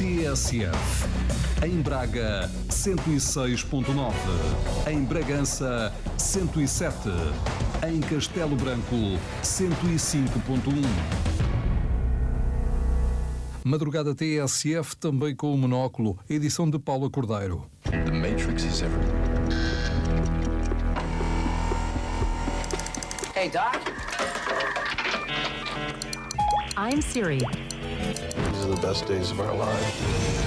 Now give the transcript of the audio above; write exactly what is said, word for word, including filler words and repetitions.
T S F. Em Braga, cento e seis ponto nove. Em Bragança, cento e sete. Em Castelo Branco, cento e cinco ponto um. Madrugada T S F, também com o Monóculo, edição de Paula Cordeiro. The Matrix is everywhere. Hey, Doc. I'm Siri. These are the best days of our lives.